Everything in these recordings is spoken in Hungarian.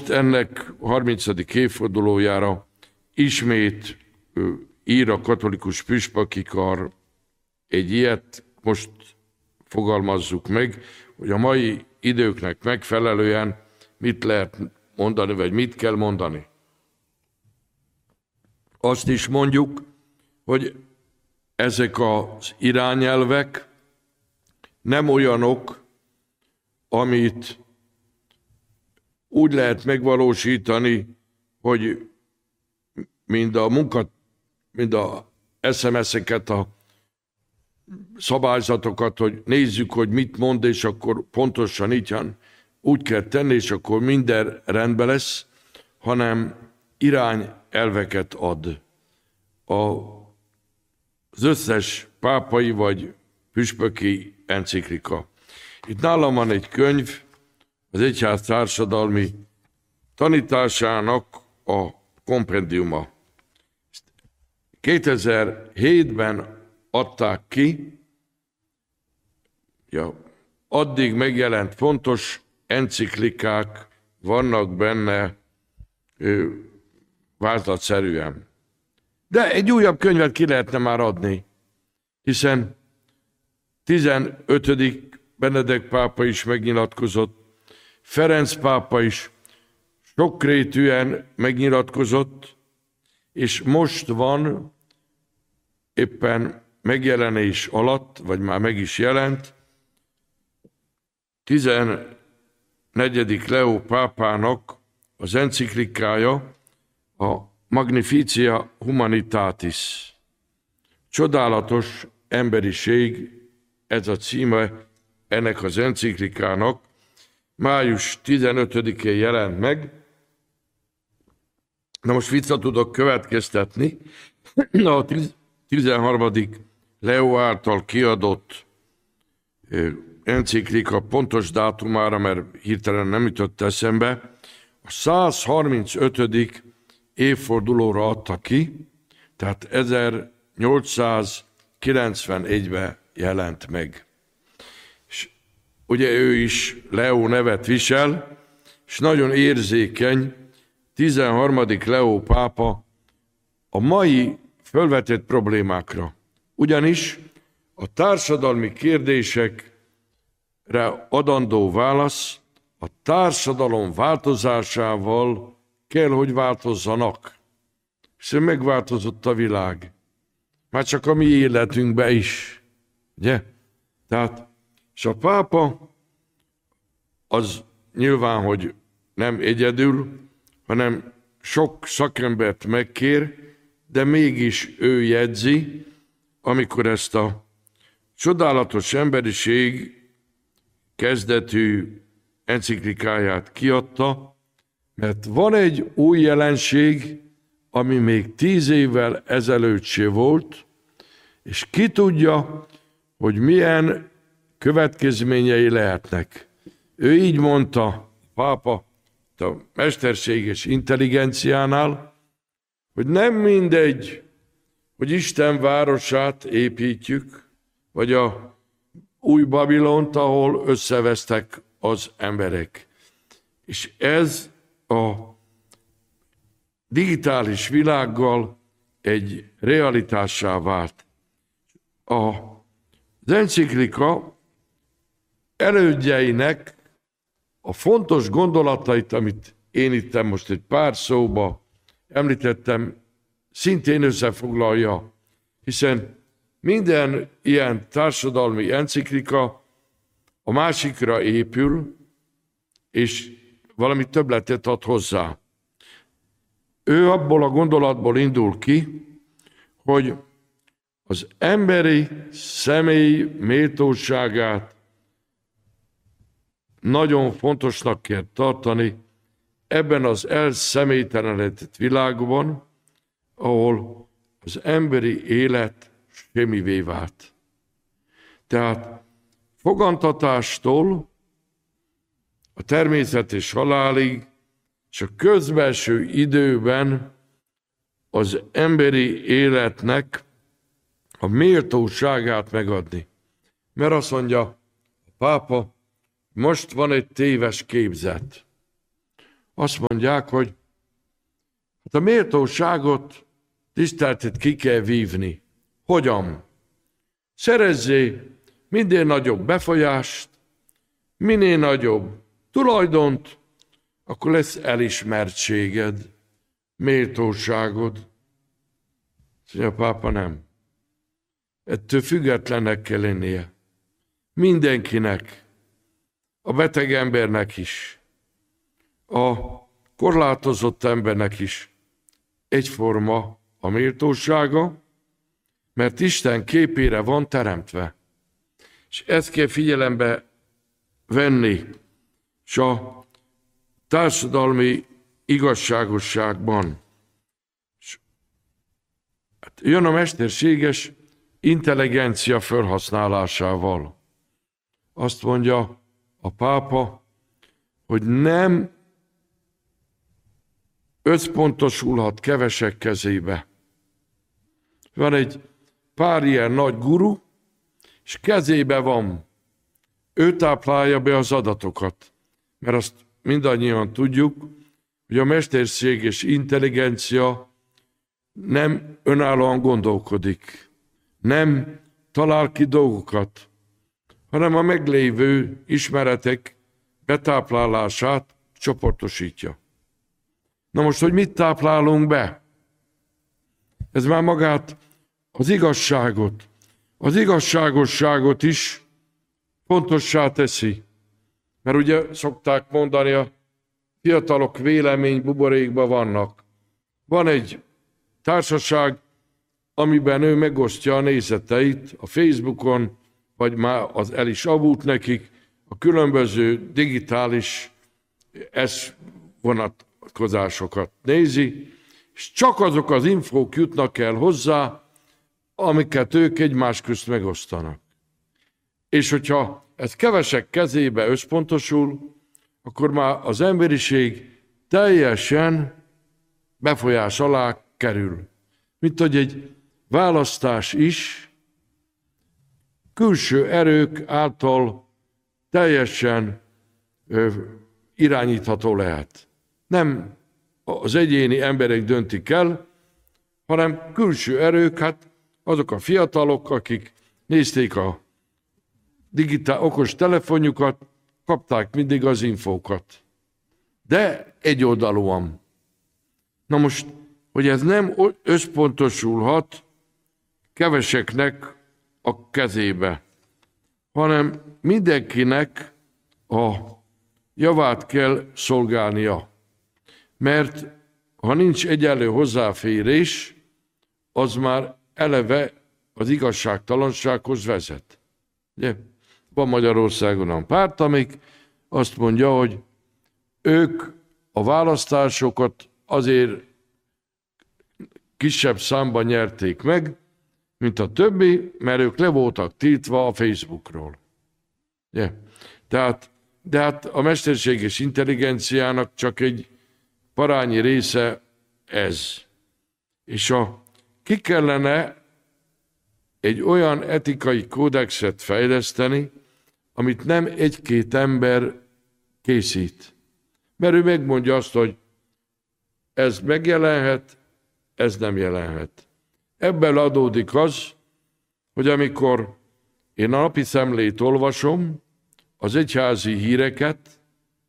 most ennek 30. évfordulójára ismét ír a katolikus püspöki kar egy ilyet, most fogalmazzuk meg, hogy a mai időknek megfelelően mit lehet mondani, vagy mit kell mondani. Azt is mondjuk, hogy ezek az irányelvek nem olyanok, amit úgy lehet megvalósítani, hogy mind a SMS-eket, a szabályzatokat, hogy nézzük, hogy mit mond, és akkor pontosan így úgy kell tenni, és akkor minden rendben lesz, hanem irányelveket ad. Az összes pápai vagy püspöki enciklika. Itt nálam van egy könyv, az egyház társadalmi tanításának a kompendiuma. 2007-ben adták ki, addig megjelent fontos enciklikák vannak benne vázlatszerűen. De egy újabb könyvet ki lehetne már adni, hiszen 15. Benedek pápa is megnyilatkozott, Ferenc pápa is sokrétűen megnyilatkozott, és most van éppen megjelenés alatt, vagy már meg is jelent, 14. Leó pápának az enciklikája, a Magnificia Humanitatis. Csodálatos emberiség, ez a címe ennek az enciklikának. Május 15-én jelent meg. Na most vissza tudok következtetni. A 13. Leó által kiadott enciklika pontos dátumára, mert hirtelen nem jutott eszembe, a 135. évfordulóra adta ki, tehát 1891-ben jelent meg. És ugye ő is Leó nevet visel, és nagyon érzékeny 13. Leó pápa a mai fölvetett problémákra. Ugyanis a társadalmi kérdésekre adandó válasz a társadalom változásával kell, hogy változzanak. Hiszen megváltozott a világ. Már csak a mi életünkben is. Ugye? Tehát, és a pápa az nyilván, hogy nem egyedül, hanem sok szakembert megkér, de mégis ő jegyzi, amikor ezt a csodálatos emberiség kezdetű enciklikáját kiadta, mert van egy új jelenség, ami még 10 évvel ezelőtt se volt, és ki tudja, hogy milyen következményei lehetnek. Ő így mondta, pápa, a mesterséges intelligenciánál, hogy nem mindegy, hogy Isten városát építjük, vagy a új Babilont, ahol összevesztek az emberek. És ez a digitális világgal egy realitássá vált. Az enciklika elődjeinek a fontos gondolatait, amit én itt most egy pár szóba említettem, szintén összefoglalja, hiszen minden ilyen társadalmi enciklika a másikra épül, és valami többletet ad hozzá. Ő abból a gondolatból indul ki, hogy az emberi személy méltóságát nagyon fontosnak kell tartani ebben az elszemélytelenedett világban, ahol az emberi élet semmivé vált. Tehát fogantatástól a természet és halálig, és a közbelső időben az emberi életnek a méltóságát megadni. Mert azt mondja a pápa, most van egy téves képzet. azt mondják, hogy hát a méltóságot, tiszteletet ki kell vívni. Hogyan? Szerezzél minél nagyobb befolyást, minél nagyobb tulajdont, akkor lesz elismertséged, méltóságod. Szóval a pápa nem. Ettől függetlennek kell lennie. Mindenkinek, a beteg embernek is, a korlátozott embernek is egyforma a méltósága, mert Isten képére van teremtve. És ezt kell figyelembe venni, és a társadalmi igazságosságban. Jön a mesterséges intelligencia felhasználásával. Azt mondja a pápa, hogy nem összpontosulhat kevesek kezébe. Van egy pár ilyen nagy guru, és kezébe van. Ő táplálja be az adatokat. Mert azt mindannyian tudjuk, hogy a mesterséges intelligencia nem önállóan gondolkodik, nem talál ki dolgokat, hanem a meglévő ismeretek betáplálását csoportosítja. Na most, hogy mit táplálunk be? Ez már magát az igazságosságot is pontossá teszi. Mert ugye szokták mondani, a fiatalok vélemény buborékban vannak. Van egy társaság, amiben ő megosztja a nézeteit a Facebookon, vagy már az el is avult nekik, a különböző digitális vonatkozásokat nézi, és csak azok az infók jutnak el hozzá, amiket ők egymás közt megosztanak. És hogyha ez kevesek kezébe összpontosul, akkor már az emberiség teljesen befolyás alá kerül. Mint hogy egy választás is külső erők által teljesen irányítható lehet. Nem az egyéni emberek döntik el, hanem külső erők, hát azok a fiatalok, akik nézték a okos telefonjukat, kapták mindig az infókat. De egyoldalúan. Na most, hogy ez nem összpontosulhat keveseknek a kezébe, hanem mindenkinek a javát kell szolgálnia. Mert ha nincs egyenlő hozzáférés, az már eleve az igazságtalansághoz vezet. Ugye? Van Magyarországon a párt, amik azt mondja, hogy ők a választásokat azért kisebb számban nyerték meg, mint a többi, mert ők le voltak tiltva a Facebookról. Yeah. De hát a mesterséges intelligenciának csak egy parányi része ez. És ki kellene egy olyan etikai kódexet fejleszteni, amit nem egy-két ember készít. Mert ő megmondja azt, hogy ez megjelenhet, ez nem jelenhet. Ebből adódik az, hogy amikor én a napi szemlét olvasom, az egyházi híreket,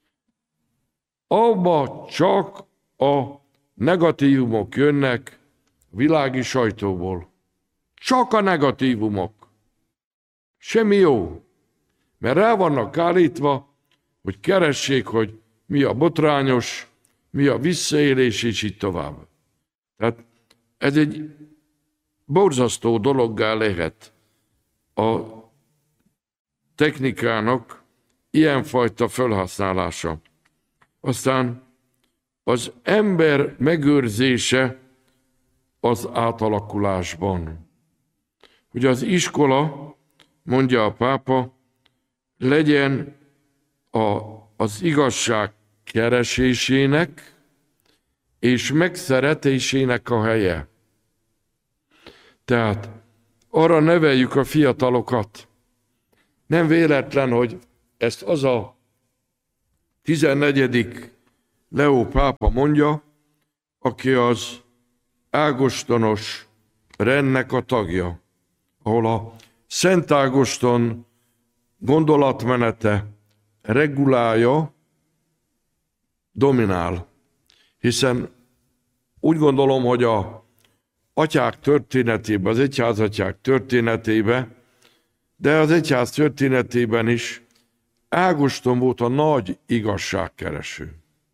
abba csak a negatívumok jönnek a világi sajtóból. Csak a negatívumok. Semmi jó. Mert rá vannak állítva, hogy keressék, hogy mi a botrányos, mi a visszaélés, és így tovább. Tehát ez egy borzasztó dologgá lehet a technikának ilyenfajta felhasználása. Aztán az ember megőrzése az átalakulásban. Hogy az iskola, mondja a pápa, legyen az igazság keresésének és megszeretésének a helye. Tehát arra neveljük a fiatalokat. Nem véletlen, hogy ezt az a 14. Leó pápa mondja, aki az ágostonos rendnek a tagja, ahol a Szent Ágoston gondolatmenete regulálja, dominál. Hiszen úgy gondolom, hogy az atyák történetében, az egyházatyák történetében, de az egyház történetében is Ágoston volt a nagy igazságkereső.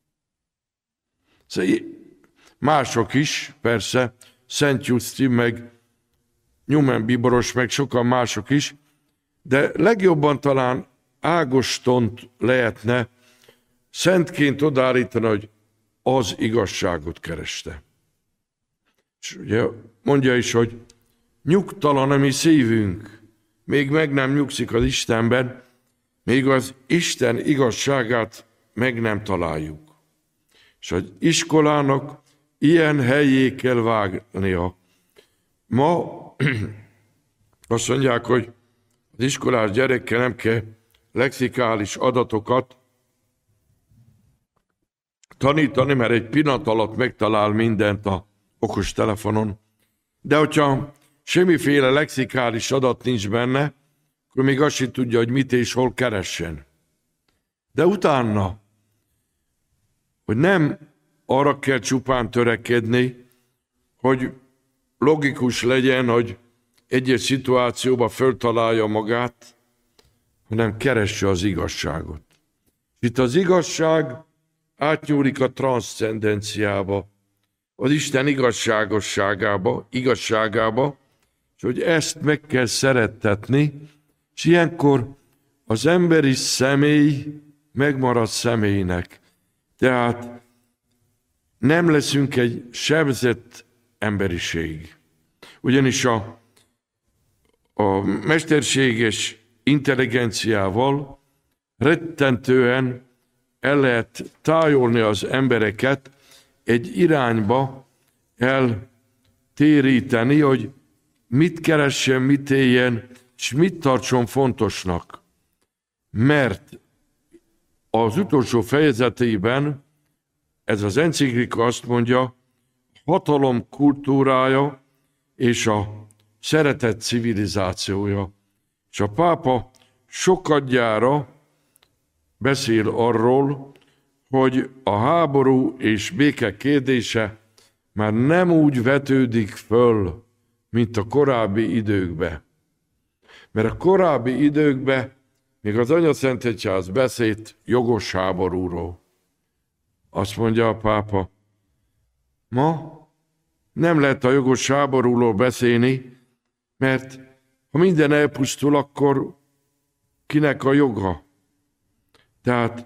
Mások is, persze, Szent Justin, meg Newman Bíboros, meg sokan mások is, de legjobban talán Ágostont lehetne szentként odaállítani, hogy az igazságot kereste. És ugye mondja is, hogy nyugtalan a mi szívünk, még meg nem nyugszik az Istenben, még az Isten igazságát meg nem találjuk. És az iskolának ilyen helyé kell vágnia. Ma azt mondják, hogy az iskolás gyerekkel nem kell lexikális adatokat tanítani, mert egy pillanat alatt megtalál mindent a okostelefonon. De hogyha semmiféle lexikális adat nincs benne, akkor még azt sem tudja, hogy mit és hol keressen. De utána, hogy nem arra kell csupán törekedni, hogy logikus legyen, hogy egyes szituációban föltalálja magát, hanem keresse az igazságot. Itt az igazság átnyúlik a transzcendenciába, az Isten igazságába, és hogy ezt meg kell szerettetni, és ilyenkor az emberi személy megmarad személynek. Tehát nem leszünk egy sebzett emberiség. Ugyanis a mesterséges intelligenciával rettentően el lehet tájolni az embereket, egy irányba eltéríteni, hogy mit keressen, mit éljen, és mit tartson fontosnak. Mert az utolsó fejezetében ez az enciklika azt mondja, hatalom kultúrája és a szeretet civilizációja. És a pápa sokadjára beszél arról, hogy a háború és béke kérdése már nem úgy vetődik föl, mint a korábbi időkben. Mert a korábbi időkben még az Anyaszent Egyház beszélt jogos háborúról. Azt mondja a pápa, ma nem lehet a jogos háborúról beszélni, mert ha minden elpusztul, akkor kinek a joga? Tehát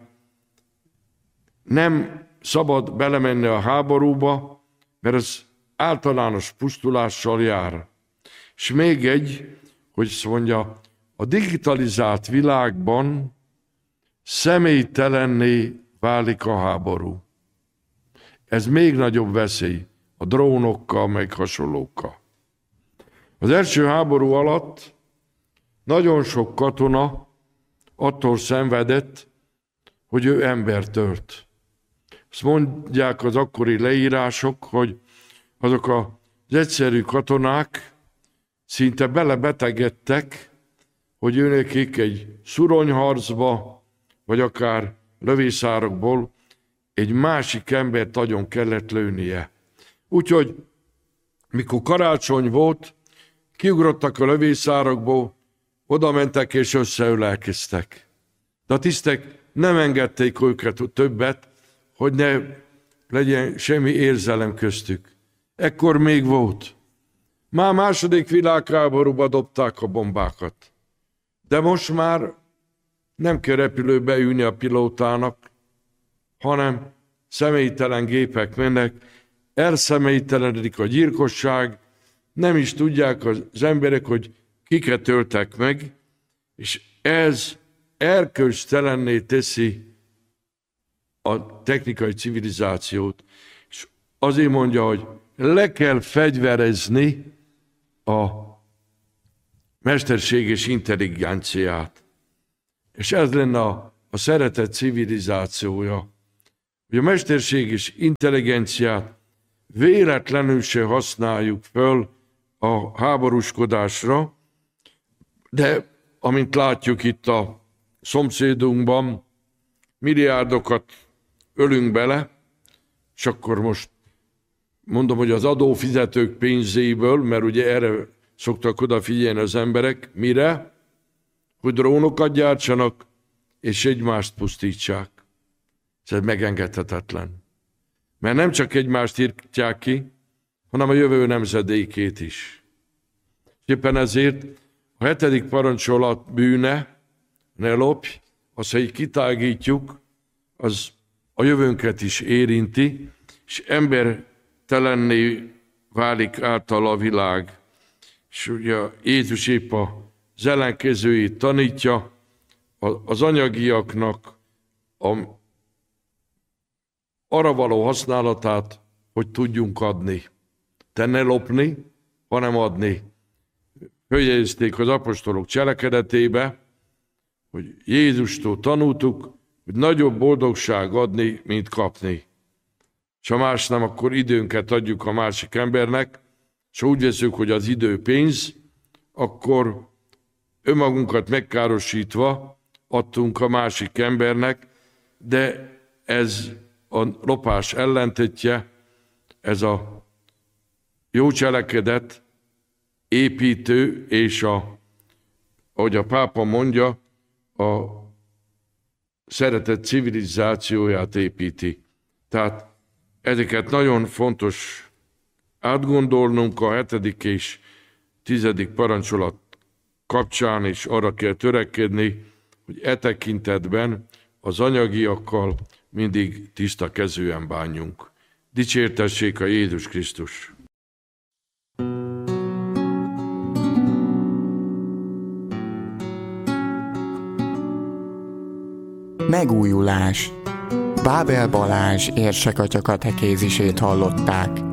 nem szabad belemenni a háborúba, mert ez általános pusztulással jár. És még egy, hogy azt mondja, a digitalizált világban személytelenné válik a háború. Ez még nagyobb veszély a drónokkal, meg hasonlókkal. Az első háború alatt nagyon sok katona attól szenvedett, hogy ő embert ölt. Azt mondják az akkori leírások, hogy azok az egyszerű katonák szinte belebetegedtek, hogy őnekik egy szuronyharcba, vagy akár lövészárokból egy másik embert nagyon kellett lőnie. Úgyhogy, mikor karácsony volt, kiugrottak a lövészárokból, oda mentek és összeölelkeztek. De a tisztek nem engedték őket többet, hogy ne legyen semmi érzelem köztük. Ekkor még volt. Már második világháborúba dobták a bombákat. De most már nem kell repülőbe ülni a pilótának, hanem személytelen gépek mennek, elszemélytelenedik a gyilkosság, nem is tudják az emberek, hogy kiket öltek meg, és ez erkölcstelenné teszi a technikai civilizációt. És azért mondja, hogy le kell fegyverezni a mesterséges intelligenciát. És ez lenne a szeretet civilizációja, hogy a mesterség és intelligenciát véletlenül se használjuk föl a háborúskodásra, de amint látjuk itt a szomszédunkban, milliárdokat ölünk bele, és akkor most mondom, hogy az adófizetők pénzéből, mert ugye erre szoktak odafigyelni az emberek, mire? Hogy drónokat gyártsanak, és egymást pusztítsák. Ez megengedhetetlen. Mert nem csak egymást írtják ki, hanem a jövő nemzedékét is. Éppen ezért a 7. parancsolat bűne, ne lopj, azt, ha így kitágítjuk, az a jövőnket is érinti, és embertelenné válik által a világ. És ugye Jézus épp az ellenkezőjét tanítja, az anyagiaknak arra való használatát, hogy tudjunk adni. Te ne lopni, hanem adni. Följegyezték az apostolok cselekedetébe, hogy Jézustól tanultuk, hogy nagyobb boldogság adni, mint kapni. És ha más nem, akkor időnket adjuk a másik embernek, és ha úgy veszünk, hogy az idő pénz, akkor önmagunkat megkárosítva adtunk a másik embernek, de ez a lopás ellentétje, ez a jó cselekedet építő, és ahogy a pápa mondja, a szeretet civilizációját építi. Tehát ezeket nagyon fontos átgondolnunk a 7. és 10. parancsolat kapcsán, és arra kell törekedni, hogy e tekintetben az anyagiakkal mindig tiszta kezűen bánjunk. Dicsértessék a Jézus Krisztus! Megújulás. Bábel Balázs érsekatya katekézisét hallották.